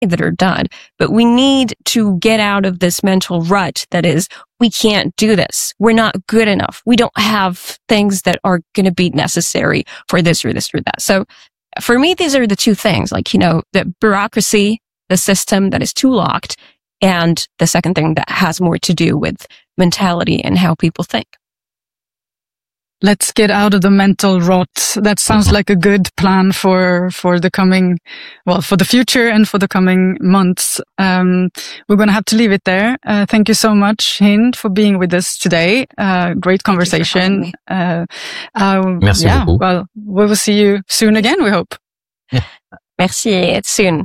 that are done. But we need to get out of this mental rut that is, we can't do this. We're not good enough. We don't have things that are going to be necessary for this or this or that. So for me, these are the two things, like, the bureaucracy, the system that is too locked, and the second thing that has more to do with mentality and how people think. Let's get out of the mental rot. That sounds like a good plan for the coming, for the future and for the coming months. We're going to have to leave it there. Thank you so much, Hind, for being with us today. Great conversation. Merci beaucoup. Well, we will see you soon again, we hope. Yeah. Merci, it's soon.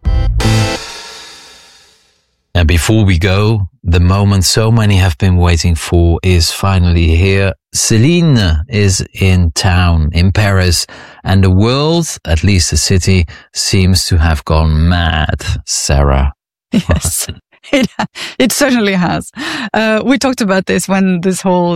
And before we go, the moment so many have been waiting for is finally here. Céline is in town in Paris, and the world, at least the city, seems to have gone mad, Sarah. Yes, it certainly has. We talked about this when this whole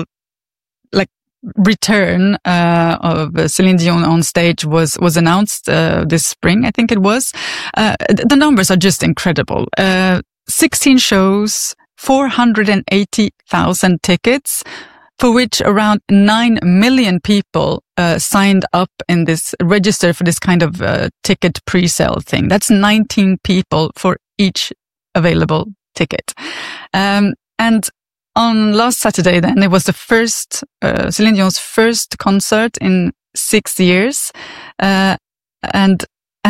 return of Céline Dion on stage was announced this spring, I think it was. The numbers are just incredible. 16 shows, 480,000 tickets, for which around 9 million people signed up in this register for this kind of ticket pre-sale thing. That's 19 people for each available ticket. And on last Saturday, then, it was the first Céline Dion's first concert in 6 years, and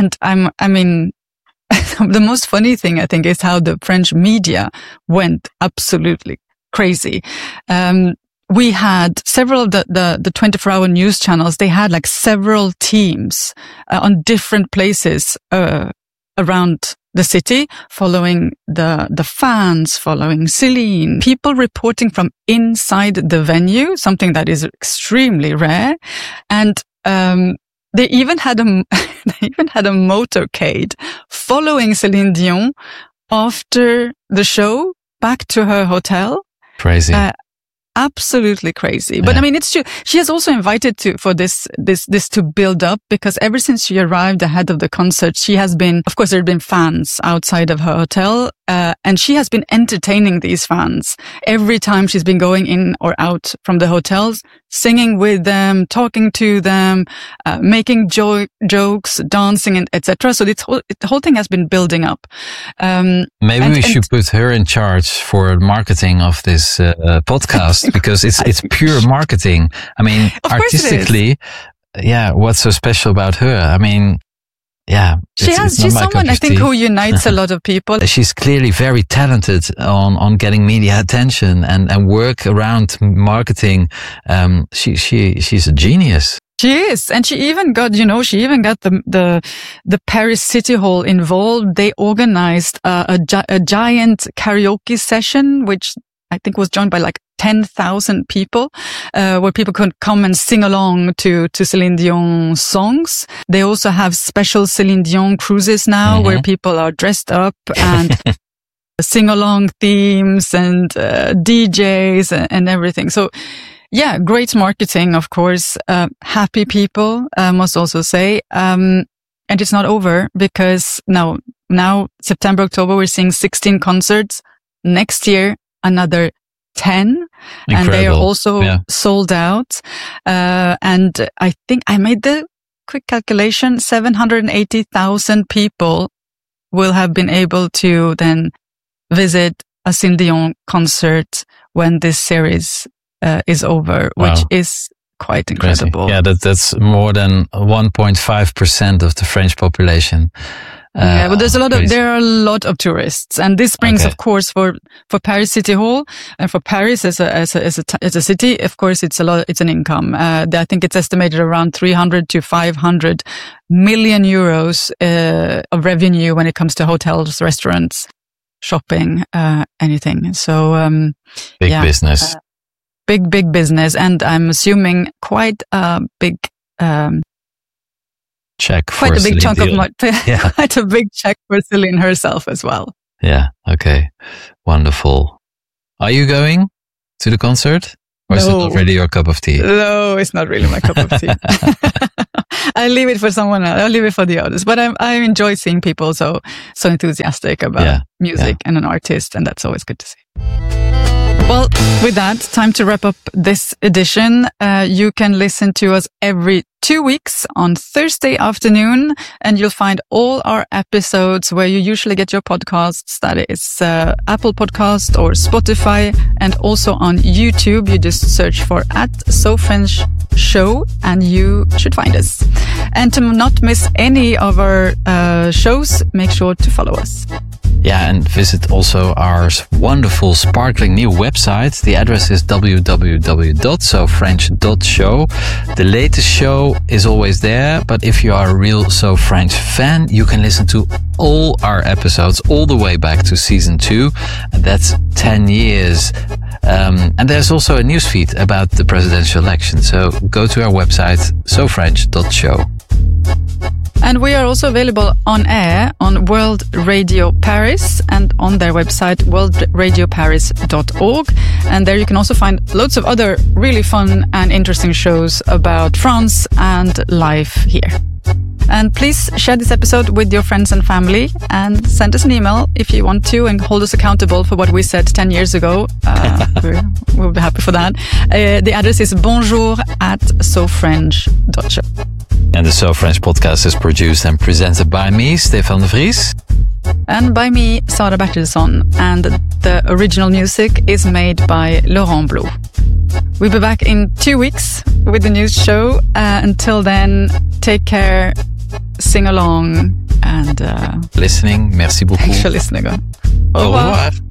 the most funny thing, I think, is how the French media went absolutely crazy. We had several of the 24-hour news channels. They had several teams on different places around the city, following the fans, following Céline, people reporting from inside the venue, something that is extremely rare, and they even had a motorcade following Céline Dion after the show back to her hotel. Crazy. Absolutely crazy. But it's true. She has also invited for this to build up, because ever since she arrived ahead of the concert, she has been, of course, there have been fans outside of her hotel, and she has been entertaining these fans every time she's been going in or out from the hotels, singing with them, talking to them, making jokes, dancing, and etc. So the whole thing has been building up. Maybe we should put her in charge for marketing of this podcast, because it's pure marketing. Artistically, what's so special about her? She's someone, I think, who unites a lot of people. She's clearly very talented on getting media attention and work around marketing. She's a genius. She is. And she even got the Paris City Hall involved. They organized a giant karaoke session, which I think was joined by 10,000 people, where people could come and sing along to Céline Dion songs. They also have special Céline Dion cruises now, where people are dressed up and sing-along themes and DJs and everything. So, great marketing, of course. Happy people, must also say. And it's not over, because now September, October, we're seeing 16 concerts. Next year, another 10. Incredible. And they are also sold out. And I think I made the quick calculation, 780,000 people will have been able to then visit a Céline Dion concert when this series is over, which is quite incredible. Crazy. Yeah, that's more than 1.5% of the French population. But there are a lot of tourists, and this brings, of course, for Paris City Hall and for Paris as a city, of course, it's an income. I think it's estimated around 300 to 500 million euros of revenue when it comes to hotels, restaurants, shopping, anything. So big business, big business, and I'm assuming quite a big. Check for quite a big Céline chunk Dion. of money. Quite a big check for Céline herself as well. Yeah. Okay. Wonderful. Are you going to the concert, or is it already your cup of tea? No, it's not really my cup of tea. I leave it for someone else. I'll leave it for the others. But I enjoy seeing people so enthusiastic about music and an artist, and that's always good to see. Well, with that, time to wrap up this edition. You can listen to us every 2 weeks on Thursday afternoon, and you'll find all our episodes where you usually get your podcasts. That is Apple Podcast or Spotify, and also on YouTube. You just search for @SoFrenchShow and you should find us. And to not miss any of our shows, make sure to follow us. Yeah, and visit also our wonderful, sparkling new website. The address is www.sofrench.show. The latest show is always there, but if you are a real So French fan, you can listen to all our episodes all the way back to season 2. And that's 10 years. And there's also a newsfeed about the presidential election. So go to our website, sofrench.show. And we are also available on air on World Radio Paris and on their website, worldradioparis.org. And there you can also find loads of other really fun and interesting shows about France and life here. And please share this episode with your friends and family, and send us an email if you want to, and hold us accountable for what we said 10 years ago. We'll be happy for that. The address is bonjour@sofrench.show. And the So French podcast is produced and presented by me, Stefan de Vries. And by me, Sara Bertilsson. And the original music is made by Laurent Blou. We'll be back in 2 weeks with the news show. Until then, take care, sing along, and... Listening, merci beaucoup. Thanks for listening. Au revoir.